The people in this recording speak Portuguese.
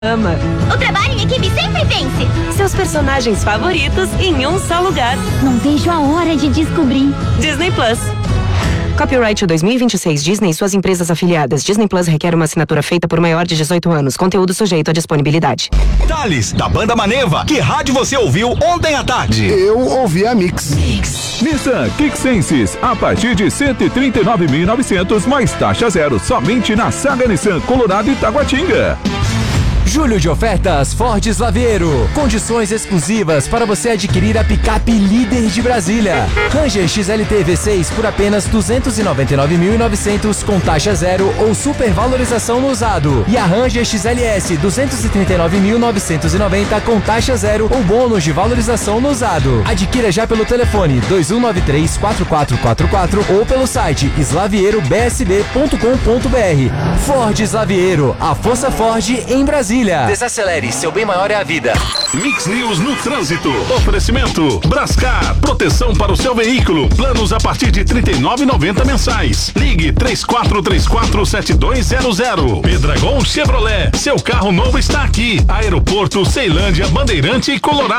ama. O trabalho em equipe sempre vence. Seus personagens favoritos em um só lugar. Não vejo a hora de descobrir. Disney Plus. Copyright 2026 Disney e suas empresas afiliadas. Disney Plus requer uma assinatura feita por maior de 18 anos. Conteúdo sujeito à disponibilidade. Thales, da banda Maneva. Que rádio você ouviu ontem à tarde? Eu ouvi a Mix. Nissan Kick Senses, a partir de 139.900 mais taxa zero, somente na Saga Nissan Colorado e Taguatinga. Julho de ofertas Ford Slaviero. Condições exclusivas para você adquirir a picape líder de Brasília. Ranger XLT V6 por apenas 299.900 com taxa zero ou supervalorização no usado. E a Ranger XLS 239.990 com taxa zero ou bônus de valorização no usado. Adquira já pelo telefone 2193-4444 ou pelo site slavierobsb.com.br. Ford Slaviero, a força Ford em Brasília. Desacelere, seu bem maior é a vida. Mix News no trânsito. Oferecimento Brascar, proteção para o seu veículo. Planos a partir de R$ 39,90 mensais. Ligue 3434-7200. Pedragon Chevrolet, seu carro novo está aqui. Aeroporto Ceilândia, Bandeirante e Colorado.